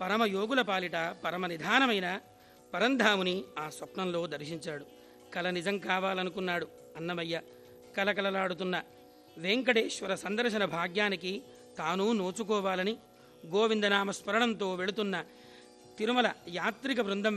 పరమయోగుల పాలిట పరమ నిధానమైన పరంధాముని ఆ స్వప్నంలో దర్శించాడు. కల నిజం కావాలనుకున్నాడు అన్నమయ్య. కలకలలాడుతున్న వెంకటేశ్వర సందర్శన భాగ్యానికి తాను నోచుకోవాలని గోవిందనామ స్మరణంతో వెళుతున్న తిరుమల యాత్రిక బృందం